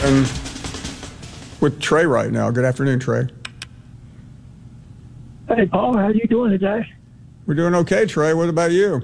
And with Trey right now. Good afternoon, Trey. Hey, Paul, how you doing today? We're doing okay, Trey. What about you?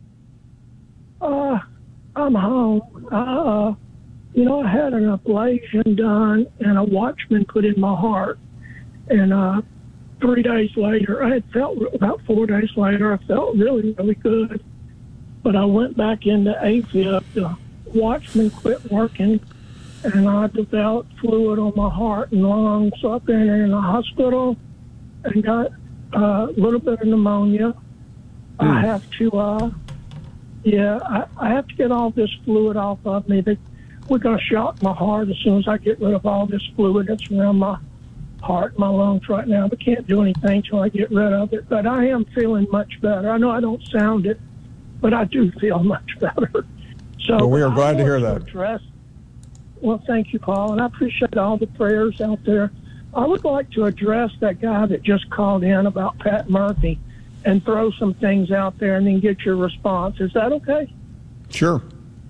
I'm home. I had an ablation done and a Watchman put in my heart. And 3 days later, about 4 days later, I felt really, really good. But I went back into AFib. The Watchman quit working, and I developed fluid on my heart and lungs. So I've been in the hospital and got a little bit of pneumonia. I have to, I have to get all this fluid off of me. We're going to shock my heart as soon as I get rid of all this fluid that's around my heart, my lungs right now. But can't do anything till I get rid of it. But I am feeling much better. I know I don't sound it, but I do feel much better. So well, we are glad to hear that. Well, thank you, Paul, and I appreciate all the prayers out there. I would like to address that guy that just called in about Pat Murphy and throw some things out there and then get your response. Is that okay? Sure.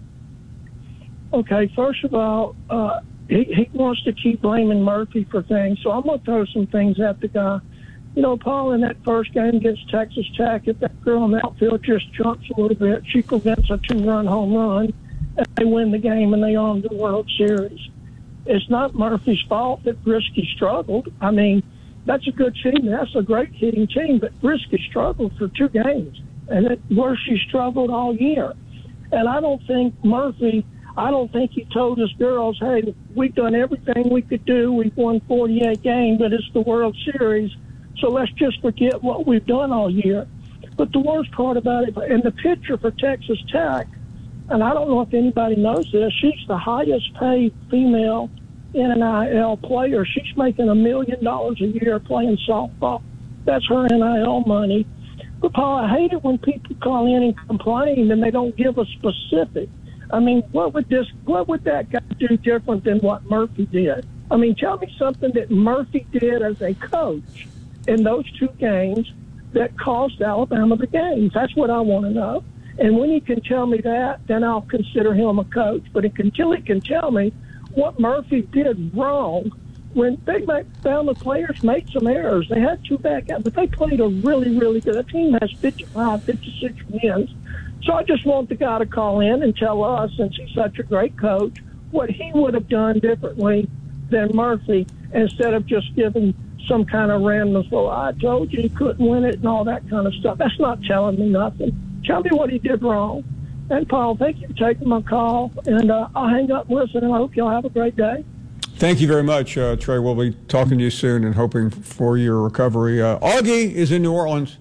Okay, first of all, he wants to keep blaming Murphy for things, so I'm going to throw some things at the guy. You know, Paul, in that first game against Texas Tech, if that girl in the outfield just jumps a little bit, she prevents a 2-run home run, and they win the game and they own the World Series. It's not Murphy's fault that Brisky struggled. I mean, that's a good team. That's a great hitting team, but Brisky struggled for 2 games, and where she struggled all year. And I don't think he told his girls, hey, we've done everything we could do. We've won 48 games, but it's the World Series, so let's just forget what we've done all year. But the worst part about it, and the pitcher for Texas Tech, and I don't know if anybody knows this, she's the highest paid female NIL player. She's making $1 million a year playing softball. That's her NIL money. But, Paul, I hate it when people call in and complain and they don't give a specific. I mean, what would that guy do different than what Murphy did? I mean, tell me something that Murphy did as a coach in those 2 games that cost Alabama the games. That's what I want to know. And when he can tell me that, then I'll consider him a coach. But until he can tell me what Murphy did wrong, when they found the players made some errors. They had 2 bad guys, but they played a really, really good. The team has 55, 56 wins. So I just want the guy to call in and tell us, since he's such a great coach, what he would have done differently than Murphy, instead of just giving some kind of random, well, I told you he couldn't win it and all that kind of stuff. That's not telling me nothing. Tell me what he did wrong. And, Paul, thank you for taking my call. And I'll hang up and listen, and I hope y'all have a great day. Thank you very much, Trey. We'll be talking to you soon and hoping for your recovery. Augie is in New Orleans.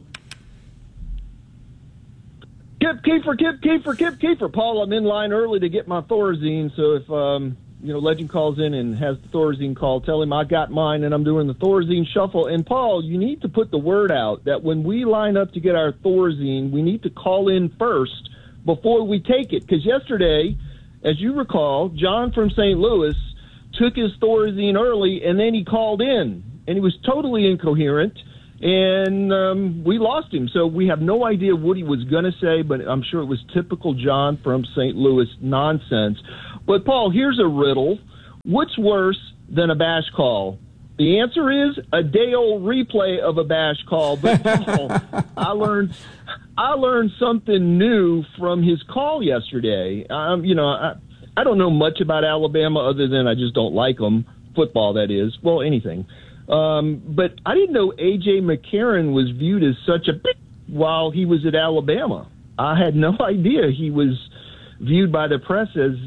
Kip Keefer. Paul, I'm in line early to get my Thorazine, so if Legend calls in and has the Thorazine call, tell him I got mine and I'm doing the Thorazine shuffle. And, Paul, you need to put the word out that when we line up to get our Thorazine, we need to call in first before we take it. Because yesterday, as you recall, John from St. Louis took his Thorazine early, and then he called in, and he was totally incoherent, and we lost him. So we have no idea what he was going to say, but I'm sure it was typical John from St. Louis nonsense. But, Paul, here's a riddle. What's worse than a bash call? The answer is a day-old replay of a bash call. But, Paul, I learned something new from his call yesterday. I don't know much about Alabama other than I just don't like them. Football, that is. Well, anything. But I didn't know A.J. McCarron was viewed as such a big while he was at Alabama. I had no idea he was viewed by the press as,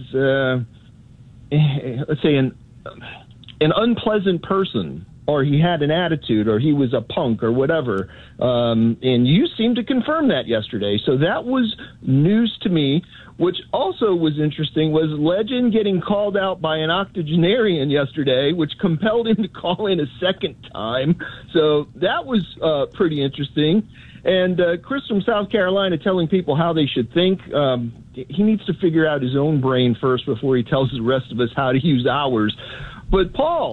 let's say, an unpleasant person, or he had an attitude, or he was a punk, or whatever. And you seemed to confirm that yesterday. So that was news to me. Which also was interesting was Legend getting called out by an octogenarian yesterday, which compelled him to call in a second time. So that was pretty interesting. And Chris from South Carolina telling people how they should think. He needs to figure out his own brain first before he tells the rest of us how to use ours. But, Paul,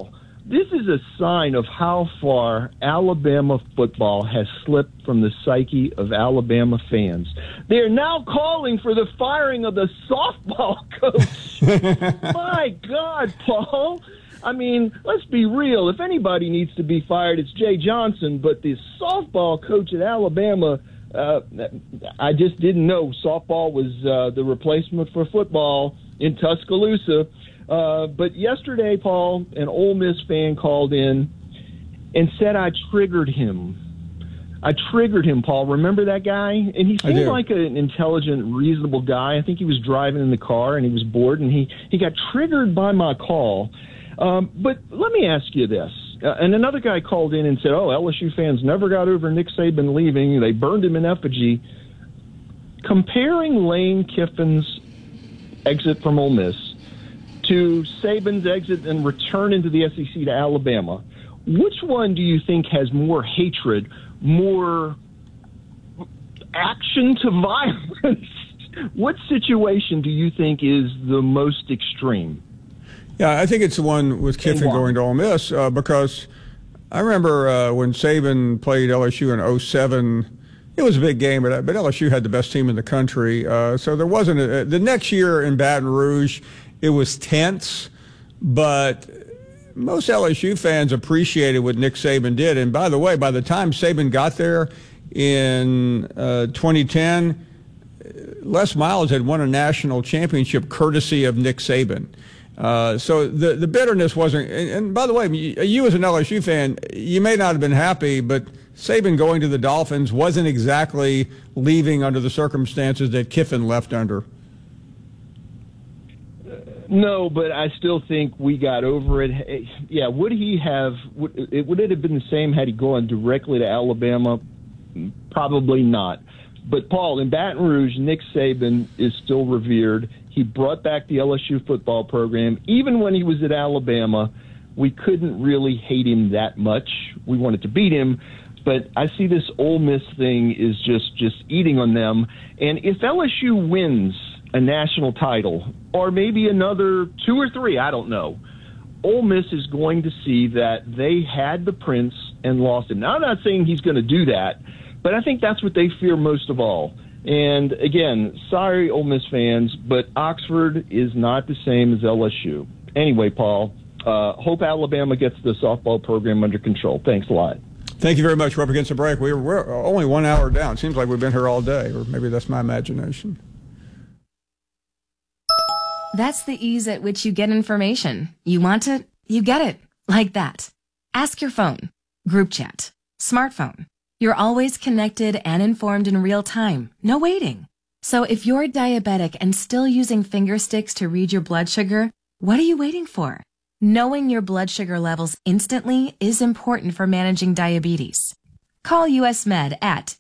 This is a sign of how far Alabama football has slipped from the psyche of Alabama fans. They are now calling for the firing of the softball coach. My God, Paul. I mean, let's be real. If anybody needs to be fired, it's Jay Johnson. But the softball coach at Alabama, I just didn't know softball was the replacement for football in Tuscaloosa. But yesterday, Paul, an Ole Miss fan called in and said I triggered him. Paul. Remember that guy? And he seemed like an intelligent, reasonable guy. I think he was driving in the car and he was bored, and he got triggered by my call. But let me ask you this. And another guy called in and said, LSU fans never got over Nick Saban leaving. They burned him in effigy. Comparing Lane Kiffin's exit from Ole Miss to Saban's exit and return into the SEC to Alabama, which one do you think has more hatred, more action to violence? What situation do you think is the most extreme? Yeah, I think it's the one with Kiffin going to Ole Miss because I remember when Saban played LSU in 2007, it was a big game, but LSU had the best team in the country. So there wasn't the next year in Baton Rouge, it was tense, but most LSU fans appreciated what Nick Saban did. And by the way, by the time Saban got there in 2010, Les Miles had won a national championship courtesy of Nick Saban. So the bitterness wasn't, and by the way, you as an LSU fan, you may not have been happy, but Saban going to the Dolphins wasn't exactly leaving under the circumstances that Kiffin left under. No, but I still think we got over it. Yeah, would it have been the same had he gone directly to Alabama? Probably not. But, Paul, in Baton Rouge, Nick Saban is still revered. He brought back the LSU football program. Even when he was at Alabama, we couldn't really hate him that much. We wanted to beat him. But I see this Ole Miss thing is just eating on them. And if LSU wins a national title, or maybe another 2 or 3, I don't know, Ole Miss is going to see that they had the prince and lost him. Now, I'm not saying he's going to do that, but I think that's what they fear most of all. And, again, sorry, Ole Miss fans, but Oxford is not the same as LSU. Anyway, Paul, hope Alabama gets the softball program under control. Thanks a lot. Thank you very much. We're up against the break. We're only 1 hour down. Seems like we've been here all day, or maybe that's my imagination. That's the ease at which you get information. You want it, you get it. Like that. Ask your phone. Group chat. Smartphone. You're always connected and informed in real time. No waiting. So if you're diabetic and still using finger sticks to read your blood sugar, what are you waiting for? Knowing your blood sugar levels instantly is important for managing diabetes. Call US Med at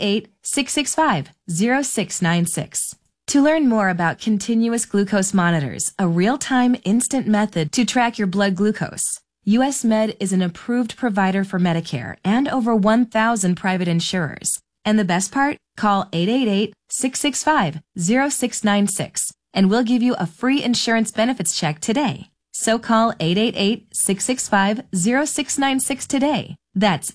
888-665-0696. To learn more about continuous glucose monitors, a real-time instant method to track your blood glucose, US Med is an approved provider for Medicare and over 1,000 private insurers. And the best part? Call 888-665-0696 and we'll give you a free insurance benefits check today. So call 888-665-0696 today. That's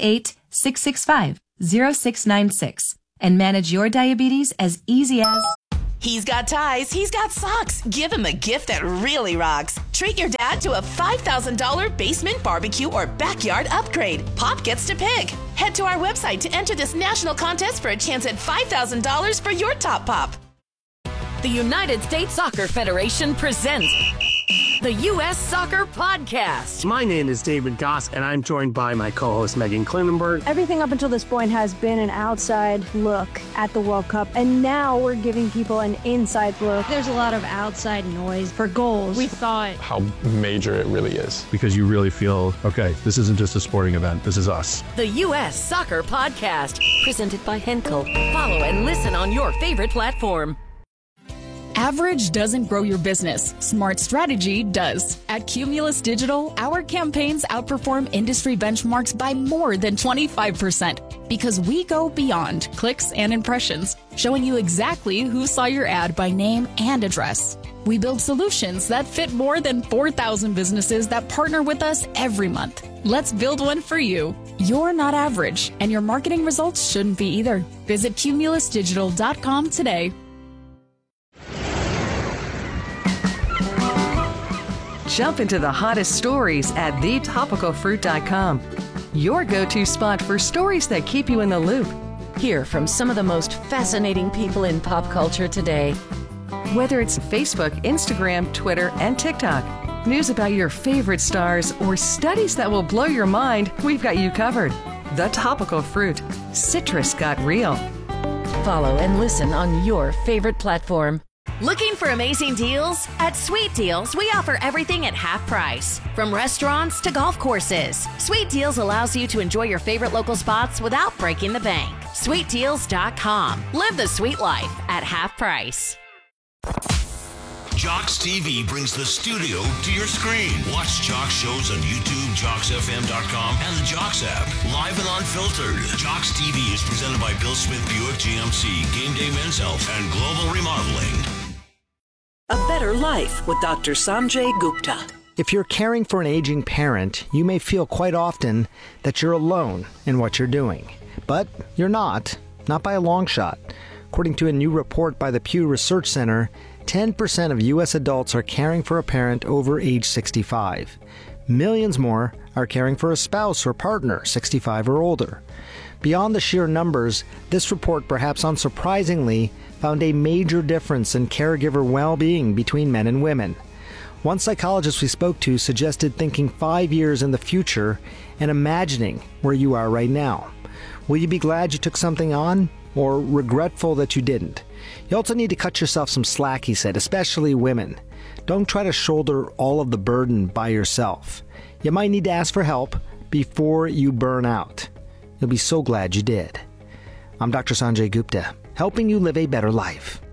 888-665-0696 and manage your diabetes as easy as... He's got ties, he's got socks. Give him a gift that really rocks. Treat your dad to a $5,000 basement barbecue or backyard upgrade. Pop gets to pick. Head to our website to enter this national contest for a chance at $5,000 for your top pop. The United States Soccer Federation presents the U.S. Soccer Podcast. My name is David Goss, and I'm joined by my co-host Megan Klinenberg. Everything up until this point has been an outside look at the World Cup, and now we're giving people an inside look. There's a lot of outside noise for goals. We thought how major it really is. Because you really feel, okay, this isn't just a sporting event, this is us. The U.S. Soccer Podcast, presented by Henkel. Follow and listen on your favorite platform. Average doesn't grow your business. Smart strategy does. At Cumulus Digital, our campaigns outperform industry benchmarks by more than 25% because we go beyond clicks and impressions, showing you exactly who saw your ad by name and address. We build solutions that fit more than 4,000 businesses that partner with us every month. Let's build one for you. You're not average, and your marketing results shouldn't be either. Visit cumulusdigital.com today. Jump into the hottest stories at thetopicalfruit.com. Your go-to spot for stories that keep you in the loop. Hear from some of the most fascinating people in pop culture today. Whether it's Facebook, Instagram, Twitter, and TikTok, news about your favorite stars, or studies that will blow your mind, we've got you covered. The Topical Fruit. Citrus got real. Follow and listen on your favorite platform. Looking for amazing deals? At Sweet Deals, we offer everything at half price. From restaurants to golf courses, Sweet Deals allows you to enjoy your favorite local spots without breaking the bank. SweetDeals.com. Live the sweet life at half price. Jocks TV brings the studio to your screen. Watch Jocks shows on YouTube, JocksFM.com, and the Jocks app. Live and unfiltered. Jocks TV is presented by Bill Smith Buick GMC, Game Day Men's Health, and Global Remodeling. A Better Life with Dr. Sanjay Gupta. If you're caring for an aging parent, you may feel quite often that you're alone in what you're doing. But you're not by a long shot. According to a new report by the Pew Research Center, 10% of U.S. adults are caring for a parent over age 65. Millions more are caring for a spouse or partner 65 or older. Beyond the sheer numbers, this report, perhaps unsurprisingly, found a major difference in caregiver well-being between men and women. One psychologist we spoke to suggested thinking 5 years in the future and imagining where you are right now. Will you be glad you took something on, or regretful that you didn't? You also need to cut yourself some slack, he said, especially women. Don't try to shoulder all of the burden by yourself. You might need to ask for help before you burn out. You'll be so glad you did. I'm Dr. Sanjay Gupta, helping you live a better life.